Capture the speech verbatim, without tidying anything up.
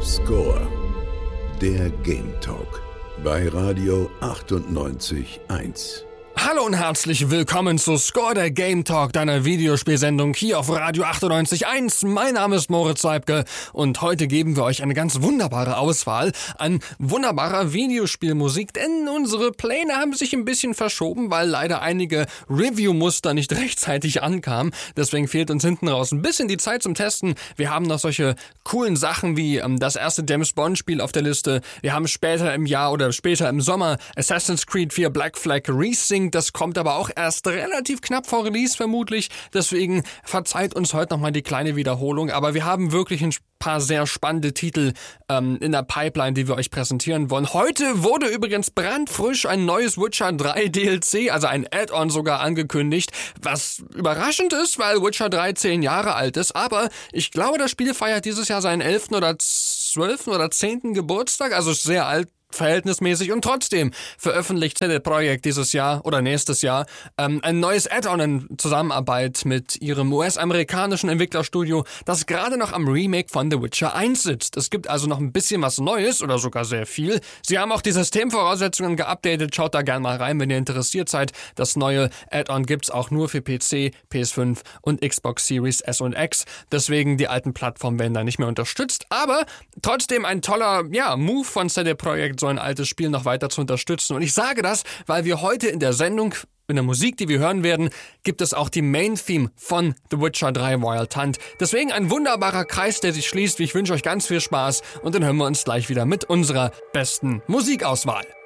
Score, der Game Talk bei Radio achtundneunzig Komma eins. Hallo und herzlich willkommen zu Score, der Game Talk, deiner Videospielsendung hier auf Radio achtundneunzig Komma eins. Mein Name ist Moritz Seibke und heute geben wir euch eine ganz wunderbare Auswahl an wunderbarer Videospielmusik, denn unsere Pläne haben sich ein bisschen verschoben, weil leider einige Review-Muster nicht rechtzeitig ankamen. Deswegen fehlt uns hinten raus ein bisschen die Zeit zum Testen. Wir haben noch solche coolen Sachen wie ähm, das erste James Bond-Spiel auf der Liste. Wir haben später im Jahr oder später im Sommer Assassin's Creed vier Black Flag Resync. Das kommt aber auch erst relativ knapp vor Release vermutlich. Deswegen verzeiht uns heute nochmal die kleine Wiederholung. Aber wir haben wirklich ein paar sehr spannende Titel ähm, in der Pipeline, die wir euch präsentieren wollen. Heute wurde übrigens brandfrisch ein neues Witcher drei D L C, also ein Add-on sogar angekündigt, was überraschend ist, weil Witcher drei zehn Jahre alt ist. Aber ich glaube, das Spiel feiert dieses Jahr seinen elften oder zwölften oder zehnten Geburtstag, also ist sehr alt verhältnismäßig, und trotzdem veröffentlicht C D Projekt dieses Jahr oder nächstes Jahr ähm, ein neues Add-on in Zusammenarbeit mit ihrem U S-amerikanischen Entwicklerstudio, das gerade noch am Remake von The Witcher eins sitzt. Es gibt also noch ein bisschen was Neues oder sogar sehr viel. Sie haben auch die Systemvoraussetzungen geupdatet. Schaut da gerne mal rein, wenn ihr interessiert seid. Das neue Add-on gibt's auch nur für P C, P S fünf und Xbox Series S und X. Deswegen die alten Plattformen werden da nicht mehr unterstützt. Aber trotzdem ein toller ja, Move von C D Projekt, so ein altes Spiel noch weiter zu unterstützen. Und ich sage das, weil wir heute in der Sendung, in der Musik, die wir hören werden, gibt es auch die Main-Theme von The Witcher drei Wild Hunt. Deswegen ein wunderbarer Kreis, der sich schließt. Ich wünsche euch ganz viel Spaß und dann hören wir uns gleich wieder mit unserer besten Musikauswahl.